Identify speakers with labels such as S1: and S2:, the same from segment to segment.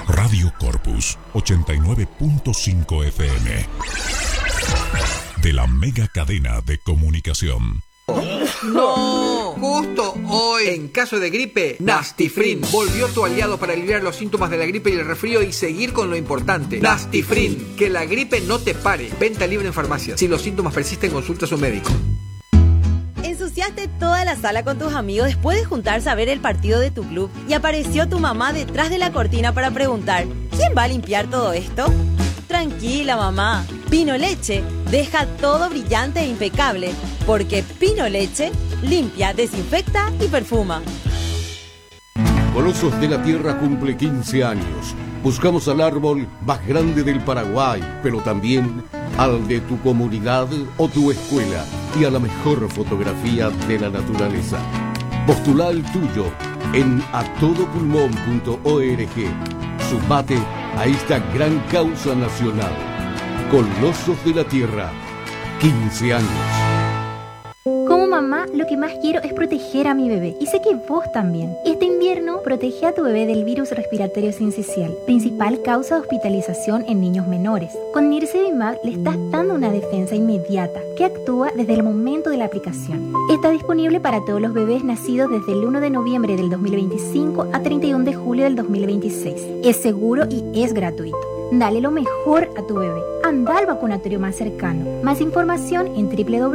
S1: Radio Corpus 89.5 FM. De la mega cadena de comunicación.
S2: ¡No! Justo hoy, en caso de gripe, Nastifrin volvió tu aliado para aliviar los síntomas de la gripe y el resfrío y seguir con lo importante. Nastifrin, que la gripe no te pare. Venta libre en farmacias. Si los síntomas persisten, consulta a su médico.
S3: Ensuciaste toda la sala con tus amigos después de juntarse a ver el partido de tu club y apareció tu mamá detrás de la cortina para preguntar: ¿quién va a limpiar todo esto? Tranquila, mamá. Pino Leche deja todo brillante e impecable, porque Pino Leche limpia, desinfecta y perfuma.
S4: Colosos de la Tierra cumple 15 años. Buscamos al árbol más grande del Paraguay, pero también al de tu comunidad o tu escuela y a la mejor fotografía de la naturaleza. Postula el tuyo en atodopulmón.org. Sumate a esta gran causa nacional. Colosos de la Tierra, 15 años.
S5: Como mamá, lo que más quiero es proteger a mi bebé. Y sé que vos también. Este invierno, protege a tu bebé del virus respiratorio sincicial, principal causa de hospitalización en niños menores. Con Nirsevimab le estás dando una defensa inmediata que actúa desde el momento de la aplicación. Está disponible para todos los bebés nacidos desde el 1 de noviembre del 2025 a 31 de julio del 2026. Es seguro y es gratuito. Dale lo mejor a tu bebé. Anda al vacunatorio más cercano. Más información en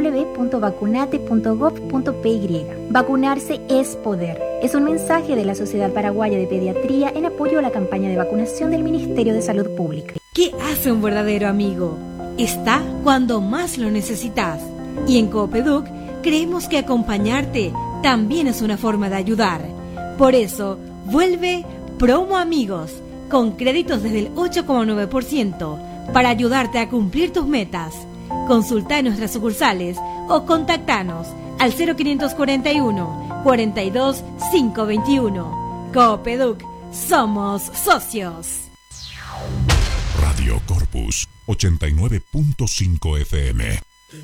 S5: www.vacunate.gov.py. Vacunarse es poder. Es un mensaje de la Sociedad Paraguaya de Pediatría en apoyo a la campaña de vacunación del Ministerio de Salud Pública.
S6: ¿Qué hace un verdadero amigo? Está cuando más lo necesitas. Y en Coopeduc creemos que acompañarte también es una forma de ayudar. Por eso, vuelve Promo Amigos, con créditos desde el 8,9% para ayudarte a cumplir tus metas. Consulta en nuestras sucursales o contactanos al 0541 42 521. Coopeduc, somos socios.
S1: Radio Corpus 89.5 FM.